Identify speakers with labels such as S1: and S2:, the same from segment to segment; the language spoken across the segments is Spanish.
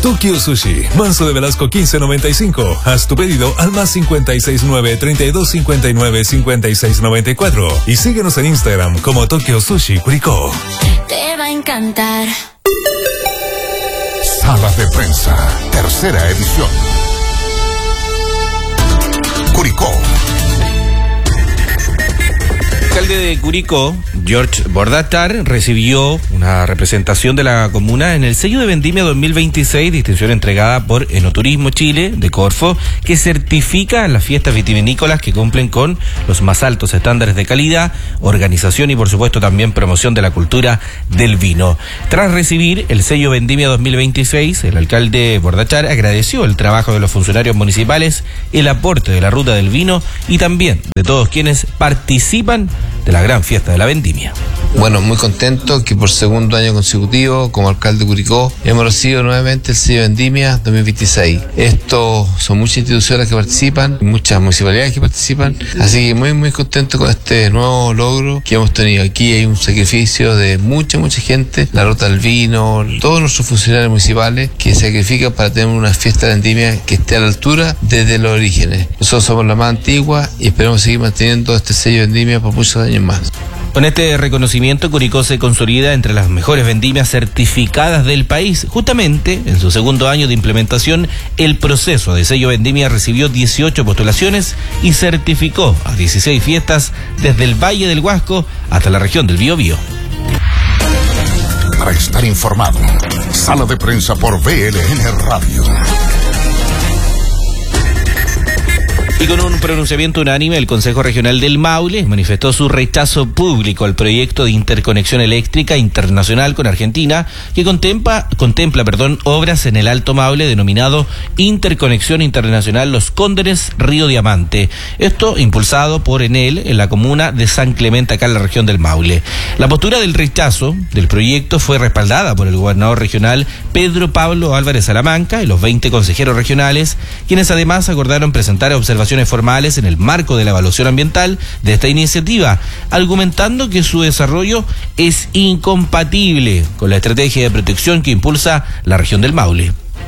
S1: Tokyo Sushi, Manso de Velasco 1595. Haz tu pedido al más 569-3259-5694. Y síguenos en Instagram como Tokyo Sushi Curicó.
S2: Te va a encantar.
S3: Sala de Prensa, tercera edición. Curicó.
S4: El alcalde de Curicó, George Bordatar, recibió una representación de la comuna en el sello de Vendimia 2026, distinción entregada por Enoturismo Chile de Corfo, que certifica las fiestas vitivinícolas que cumplen con los más altos estándares de calidad, organización y por supuesto también promoción de la cultura del vino. Tras recibir el sello Vendimia 2026, el alcalde Bordatar agradeció el trabajo de los funcionarios municipales, el aporte de la ruta del vino y también de todos quienes participan de la gran fiesta de la vendimia.
S5: Bueno, muy contento que por segundo año consecutivo, como alcalde de Curicó, hemos recibido nuevamente el sello Vendimia 2026. Estos son muchas instituciones que participan, muchas municipalidades que participan, así que muy contento con este nuevo logro que hemos tenido. Aquí hay un sacrificio de mucha gente, la ruta del vino, todos nuestros funcionarios municipales que sacrifican para tener una fiesta de vendimia que esté a la altura desde los orígenes. Nosotros somos la más antigua y esperamos seguir manteniendo este sello Vendimia por muchos años más.
S4: Con este reconocimiento, Curicó se consolida entre las mejores vendimias certificadas del país. Justamente, en su segundo año de implementación, el proceso de sello vendimia recibió 18 postulaciones y certificó a 16 fiestas desde el Valle del Huasco hasta la región del Biobío.
S3: Para estar informado, Sala de Prensa por BLN Radio.
S4: Y con un pronunciamiento unánime, el Consejo Regional del Maule manifestó su rechazo público al proyecto de interconexión eléctrica internacional con Argentina, que contempla obras en el Alto Maule denominado Interconexión Internacional Los Cóndores Río Diamante. Esto impulsado por Enel en la comuna de San Clemente, acá en la región del Maule. La postura del rechazo del proyecto fue respaldada por el gobernador regional Pedro Pablo Álvarez Salamanca y los 20 consejeros regionales, quienes además acordaron presentar observaciones formales en el marco de la evaluación ambiental de esta iniciativa, argumentando que su desarrollo es incompatible con la estrategia de protección que impulsa la región del Maule.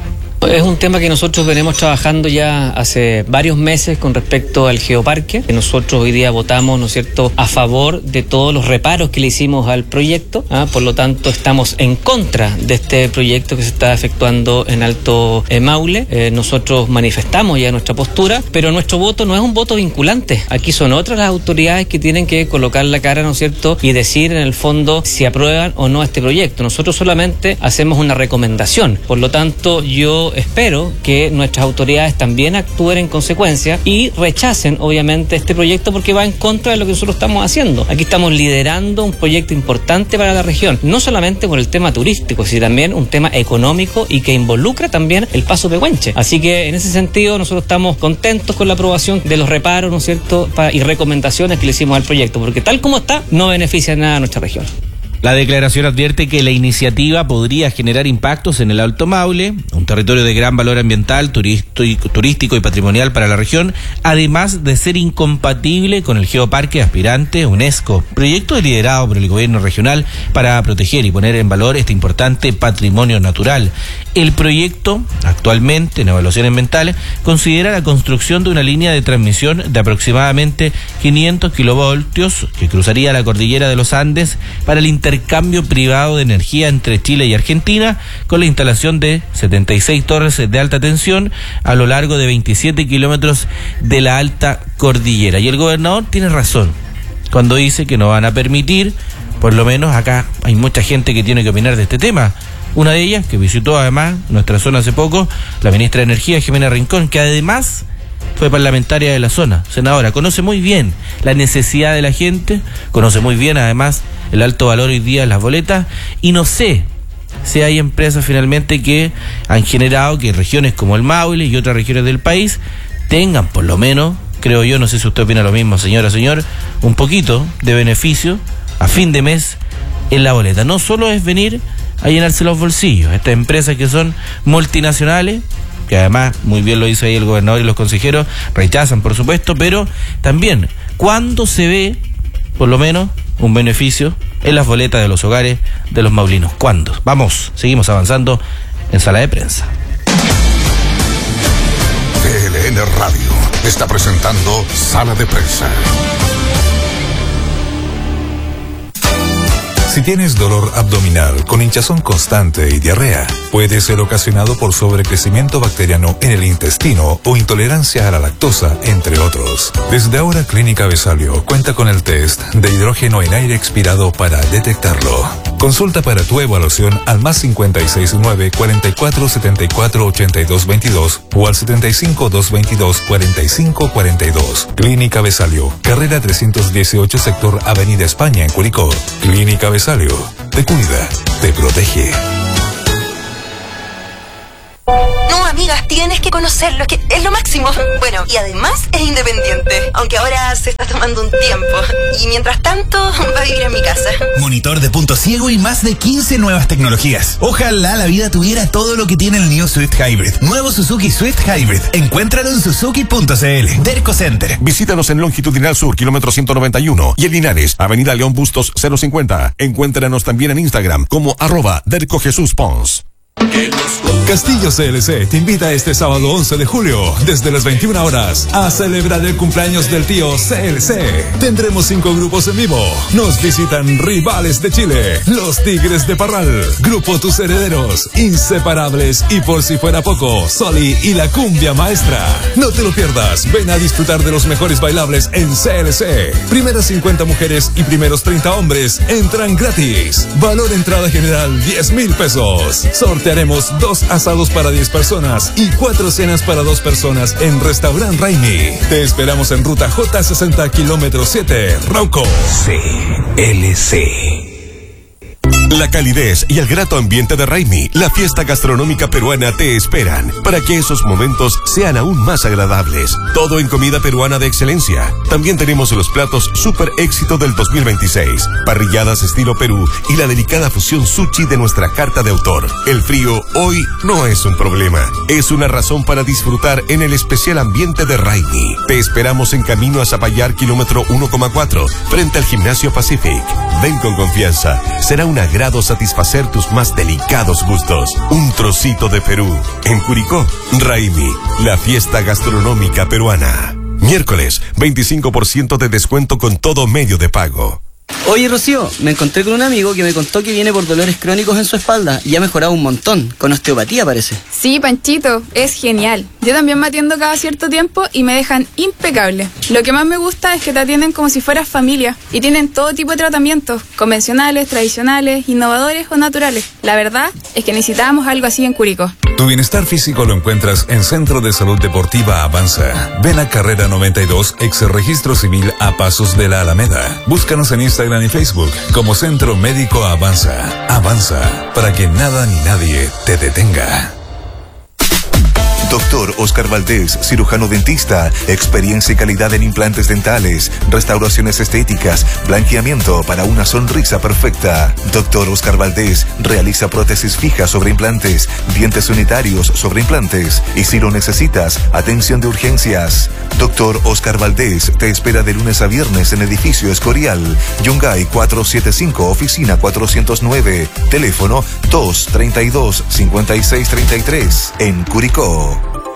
S6: Es un tema que nosotros venimos trabajando ya hace varios meses con respecto al geoparque. Nosotros hoy día votamos, ¿no es cierto?, a favor de todos los reparos que le hicimos al proyecto. Por lo tanto, estamos en contra de este proyecto que se está efectuando en Alto Maule. Nosotros manifestamos ya nuestra postura, pero nuestro voto no es un voto vinculante. Aquí son otras las autoridades que tienen que colocar la cara, ¿no es cierto?, y decir en el fondo si aprueban o no este proyecto. Nosotros solamente hacemos una recomendación. Por lo tanto, yo espero que nuestras autoridades también actúen en consecuencia y rechacen obviamente este proyecto, porque va en contra de lo que nosotros estamos haciendo. Aquí estamos liderando un proyecto importante para la región, no solamente por el tema turístico, sino también un tema económico y que involucra también el paso pehuenche. Así que en ese sentido nosotros estamos contentos con la aprobación de los reparos, ¿no es cierto?, y recomendaciones que le hicimos al proyecto, porque tal como está no beneficia nada a nuestra región.
S4: La declaración advierte que la iniciativa podría generar impactos en el Alto Maule, un territorio de gran valor ambiental, turístico y patrimonial para la región, además de ser incompatible con el Geoparque Aspirante UNESCO, proyecto liderado por el gobierno regional para proteger y poner en valor este importante patrimonio natural. El proyecto, actualmente en evaluación ambiental, considera la construcción de una línea de transmisión de aproximadamente 500 kilovoltios que cruzaría la cordillera de los Andes para el intercambio privado de energía entre Chile y Argentina, con la instalación de 76 torres de alta tensión a lo largo de 27 kilómetros de la alta cordillera. Y el gobernador tiene razón cuando dice que no van a permitir, por lo menos acá hay mucha gente que tiene que opinar de este tema. Una de ellas, que visitó además nuestra zona hace poco, la ministra de Energía, Jimena Rincón, que además fue parlamentaria de la zona, senadora, conoce muy bien la necesidad de la gente, conoce muy bien además el alto valor hoy día de las boletas, y no sé si hay empresas finalmente que han generado que regiones como el Maule y otras regiones del país tengan por lo menos, creo yo, no sé si usted opina lo mismo, señora, señor, un poquito de beneficio a fin de mes en la boleta. No solo es venir a llenarse los bolsillos, estas empresas que son multinacionales, que además, muy bien lo dice ahí el gobernador y los consejeros, rechazan por supuesto, pero también, ¿cuándo se ve por lo menos un beneficio en las boletas de los hogares de los maulinos? ¿Cuándo? Vamos, seguimos avanzando en sala de prensa.
S3: VLN Radio está presentando Sala de Prensa.
S1: Si tienes dolor abdominal con hinchazón constante y diarrea, puede ser ocasionado por sobrecrecimiento bacteriano en el intestino o intolerancia a la lactosa, entre otros. Desde ahora, Clínica Vesalio cuenta con el test de hidrógeno en aire expirado para detectarlo. Consulta para tu evaluación al +569 44 74 82 22 o al 75 222 45 42. Clínica Vesalio, carrera 318, sector Avenida España, en Curicó. Clínica Vesalio, te cuida, te protege.
S7: No, amigas, tienes que conocerlo, es que es lo máximo. Bueno, y además es independiente, aunque ahora se está tomando un tiempo. Y mientras tanto, va a vivir en mi casa.
S8: Monitor de punto ciego y más de 15 nuevas tecnologías. Ojalá la vida tuviera todo lo que tiene el New Swift Hybrid. Nuevo Suzuki Swift Hybrid. Encuéntralo en suzuki.cl. Derco Center.
S3: Visítanos en Longitudinal Sur, kilómetro 191, y en Linares, Avenida León Bustos 050. Encuéntranos también en Instagram como @DercoJesusPons.
S1: Castillo CLC te invita este sábado 11 de julio, desde las 21 horas, a celebrar el cumpleaños del tío CLC. Tendremos 5 grupos en vivo. Nos visitan Rivales de Chile, Los Tigres de Parral, Grupo Tus Herederos, Inseparables y, por si fuera poco, Soli y la Cumbia Maestra. No te lo pierdas, ven a disfrutar de los mejores bailables en CLC. Primeras 50 mujeres y primeros 30 hombres entran gratis. Valor entrada general 10,000 pesos. Sortearemos 2 asados para 10 personas y 4 cenas para 2 personas en Restaurant Raimi. Te esperamos en ruta J60, kilómetro 7, Rauco.
S3: CLC. La calidez y el grato ambiente de Raimi, la fiesta gastronómica peruana, te esperan para que esos momentos sean aún más agradables. Todo en comida peruana de excelencia. También tenemos los platos super éxito del 2026, parrilladas estilo Perú y la delicada fusión sushi de nuestra carta de autor. El frío hoy no es un problema, es una razón para disfrutar en el especial ambiente de Raimi. Te esperamos en camino a Zapallar, kilómetro 1,4, frente al Gimnasio Pacific. Ven con confianza, será un agrado satisfacer tus más delicados gustos. Un trocito de Perú. En Curicó, Raimi, la fiesta gastronómica peruana. Miércoles, 25% de descuento con todo medio de pago.
S9: Oye, Rocío, me encontré con un amigo que me contó que viene por dolores crónicos en su espalda y ha mejorado un montón, con osteopatía parece.
S10: Sí, Panchito, es genial. Yo también me atiendo cada cierto tiempo y me dejan impecable. Lo que más me gusta es que te atienden como si fueras familia y tienen todo tipo de tratamientos, convencionales, tradicionales, innovadores o naturales. La verdad es que necesitábamos algo así en Curicó.
S1: Tu bienestar físico lo encuentras en Centro de Salud Deportiva Avanza. Ven a Carrera 92, ex Registro Civil, a pasos de la Alameda. Búscanos en Instagram y Facebook como Centro Médico Avanza. Avanza, para que nada ni nadie te detenga.
S11: Doctor Oscar Valdés, cirujano dentista, experiencia y calidad en implantes dentales, restauraciones estéticas, blanqueamiento para una sonrisa perfecta. Doctor Oscar Valdés realiza prótesis fijas sobre implantes, dientes unitarios sobre implantes y, si lo necesitas, atención de urgencias. Doctor Oscar Valdés te espera de lunes a viernes en edificio Escorial, Yungay 475, oficina 409, teléfono 232-5633, en Curicó.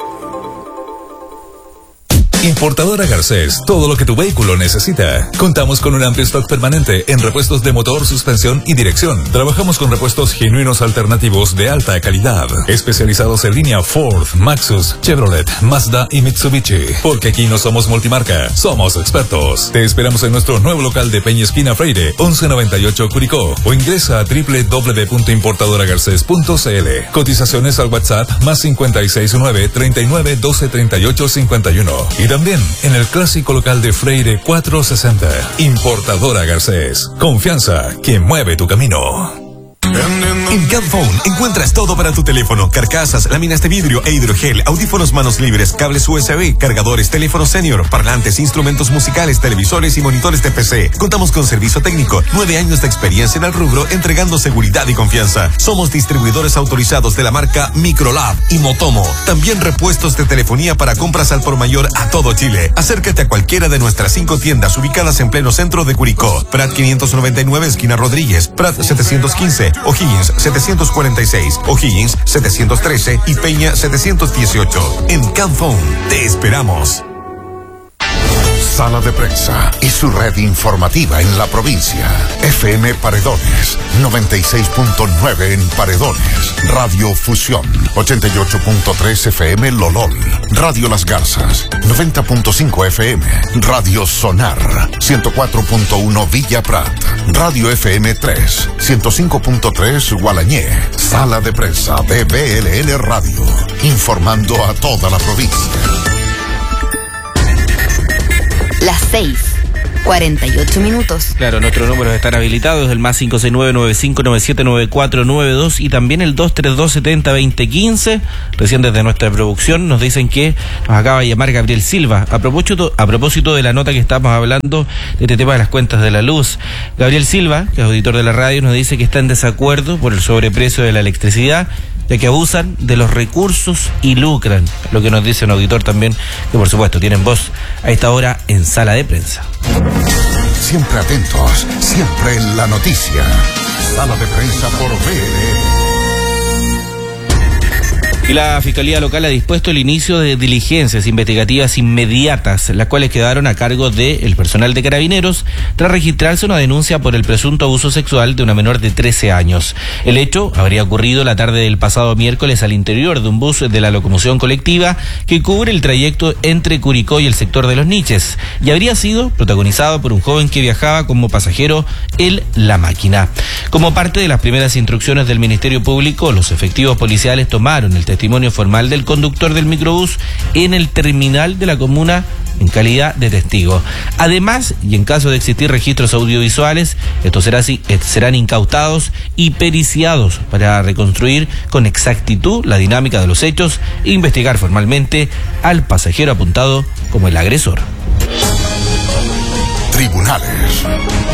S1: Importadora Garcés, todo lo que tu vehículo necesita. Contamos con un amplio stock permanente en repuestos de motor, suspensión y dirección. Trabajamos con repuestos genuinos alternativos de alta calidad, especializados en línea Ford, Maxus, Chevrolet, Mazda y Mitsubishi. Porque aquí no somos multimarca, somos expertos. Te esperamos en nuestro nuevo local de Peña Esquina Freire, 1198 Curicó, o ingresa a www.importadoragarces.cl. Cotizaciones al WhatsApp +569 39 12 38 51. Y también en el clásico local de Freire 460. Importadora Garcés. Confianza que mueve tu camino.
S12: En Camphone encuentras todo para tu teléfono: carcasas, láminas de vidrio e hidrogel, audífonos manos libres, cables USB, cargadores, teléfono senior, parlantes, instrumentos musicales, televisores y monitores de PC. Contamos con servicio técnico, 9 años de experiencia en el rubro, entregando seguridad y confianza. Somos distribuidores autorizados de la marca Microlab y Motomo. También repuestos de telefonía para compras al por mayor a todo Chile. Acércate a cualquiera de nuestras 5 tiendas ubicadas en pleno centro de Curicó: Prat 599, esquina Rodríguez; Prat 715, O'Higgins 746, O'Higgins 713 y Peña 718. En Camphone te esperamos.
S13: Sala de Prensa y su red informativa en la provincia. FM Paredones, 96.9 en Paredones. Radio Fusión, 88.3 FM Lolol. Radio Las Garzas, 90.5 FM. Radio Sonar, 104.1 Villa Prat. Radio FM 3, 105.3 Gualañé. Sala de Prensa de BLN Radio, informando a toda la provincia.
S14: Las 6:48.
S4: Claro, nuestros números están habilitados, el más 569-9597-9492 y también el 232-70-2015. Recién desde nuestra producción nos dicen que nos acaba de llamar Gabriel Silva. A propósito de la nota que estamos hablando de este tema de las cuentas de la luz. Gabriel Silva, que es auditor de la radio, nos dice que está en desacuerdo por el sobreprecio de la electricidad, ya que abusan de los recursos y lucran. Lo que nos dice un auditor también, que por supuesto tienen voz a esta hora en Sala de Prensa.
S13: Siempre atentos, siempre en la noticia. Sala de Prensa por BLN.
S4: Y la Fiscalía Local ha dispuesto el inicio de diligencias investigativas inmediatas, las cuales quedaron a cargo del personal de Carabineros tras registrarse una denuncia por el presunto abuso sexual de una menor de 13 años. El hecho habría ocurrido la tarde del pasado miércoles al interior de un bus de la locomoción colectiva que cubre el trayecto entre Curicó y el sector de Los Niches, y habría sido protagonizado por un joven que viajaba como pasajero en la máquina. Como parte de las primeras instrucciones del Ministerio Público, los efectivos policiales tomaron el testimonio formal del conductor del microbús en el terminal de la comuna en calidad de testigo. Además, y en caso de existir registros audiovisuales, estos serán incautados y periciados para reconstruir con exactitud la dinámica de los hechos e investigar formalmente al pasajero apuntado como el agresor.
S13: Tribunales.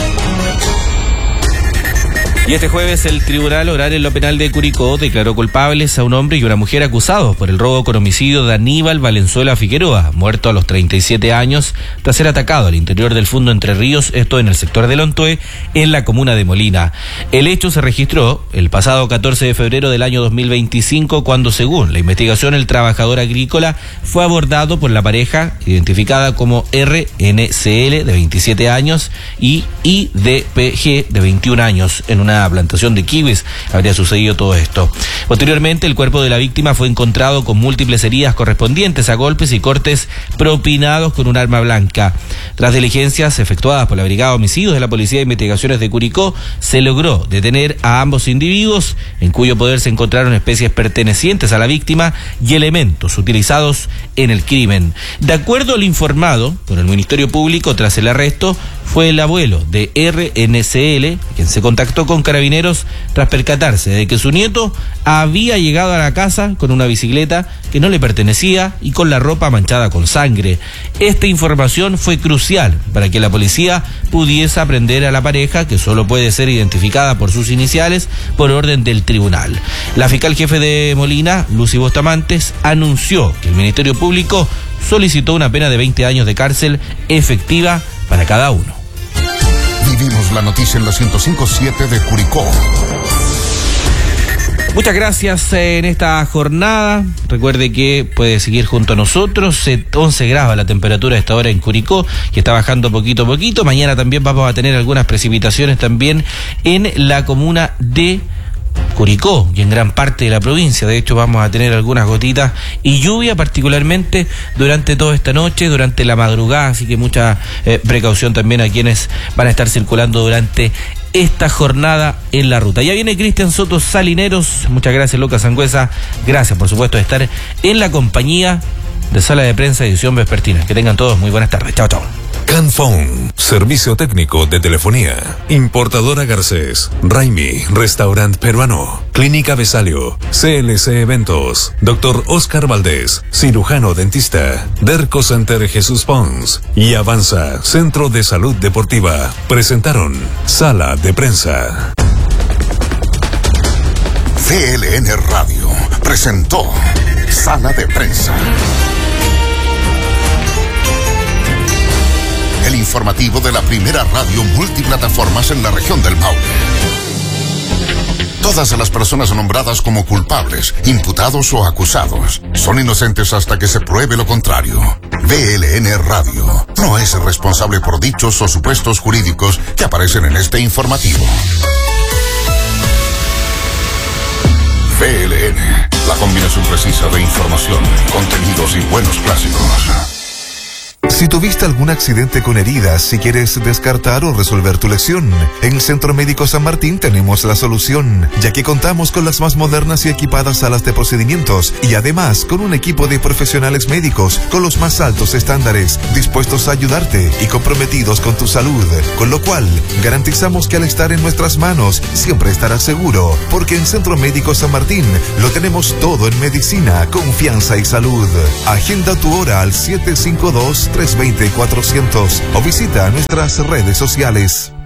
S4: Y este jueves el Tribunal Oral en lo Penal de Curicó declaró culpables a un hombre y una mujer acusados por el robo con homicidio de Aníbal Valenzuela Figueroa, muerto a los 37 años tras ser atacado al interior del Fundo Entre Ríos, esto en el sector de Lontué, en la comuna de Molina. El hecho se registró el pasado 14 de febrero del año 2025, cuando, según la investigación, el trabajador agrícola fue abordado por la pareja identificada como RNCL, de 27 años, y IDPG, de 21 años, en una plantación de kiwis. Habría sucedido todo esto. Posteriormente, el cuerpo de la víctima fue encontrado con múltiples heridas correspondientes a golpes y cortes propinados con un arma blanca. Tras diligencias efectuadas por la Brigada de Homicidios de la Policía de Investigaciones de Curicó, se logró detener a ambos individuos, en cuyo poder se encontraron especies pertenecientes a la víctima y elementos utilizados en el crimen. De acuerdo al informado por el Ministerio Público, tras el arresto, fue el abuelo de RNCL quien se contactó con Carabineros tras percatarse de que su nieto había llegado a la casa con una bicicleta que no le pertenecía y con la ropa manchada con sangre. Esta información fue crucial para que la policía pudiese aprender a la pareja, que solo puede ser identificada por sus iniciales, por orden del tribunal. La fiscal jefe de Molina, Lucy Bostamantes, anunció que el Ministerio Público solicitó una pena de 20 años de cárcel efectiva para cada uno.
S13: Vivimos la noticia en la 105.7 de Curicó.
S4: Muchas gracias en esta jornada. Recuerde que puede seguir junto a nosotros. 11 grados la temperatura a esta hora en Curicó, que está bajando poquito a poquito. Mañana también vamos a tener algunas precipitaciones también en la comuna de Curicó y en gran parte de la provincia. De hecho, vamos a tener algunas gotitas y lluvia, particularmente durante toda esta noche, durante la madrugada, así que mucha precaución también a quienes van a estar circulando durante esta jornada en la ruta. Ya viene Cristian Soto Salineros. Muchas gracias, Lucas Sangüesa. Gracias, por supuesto, de estar en la compañía de Sala de Prensa edición vespertina. Que tengan todos muy buenas tardes. Chao, chao.
S1: Canphone, servicio técnico de telefonía. Importadora Garcés, Raimi, restaurante peruano. Clínica Besalio, CLC Eventos. Dr. Oscar Valdés, cirujano dentista. Derco Center Jesús Pons y Avanza, Centro de Salud Deportiva. Presentaron Sala de Prensa.
S13: CLN Radio presentó Sala de Prensa. El informativo de la primera radio multiplataformas en la región del Maule. Todas las personas nombradas como culpables, imputados o acusados son inocentes hasta que se pruebe lo contrario. VLN Radio no es responsable por dichos o supuestos jurídicos que aparecen en este informativo. VLN, la combinación precisa de información, contenidos y buenos clásicos.
S11: Si tuviste algún accidente con heridas, si quieres descartar o resolver tu lesión, en el Centro Médico San Martín tenemos la solución, ya que contamos con las más modernas y equipadas salas de procedimientos y además con un equipo de profesionales médicos con los más altos estándares, dispuestos a ayudarte y comprometidos con tu salud, con lo cual garantizamos que al estar en nuestras manos siempre estarás seguro, porque en Centro Médico San Martín lo tenemos todo en medicina, confianza y salud. Agenda tu hora al 752-320-400 o visita nuestras redes sociales.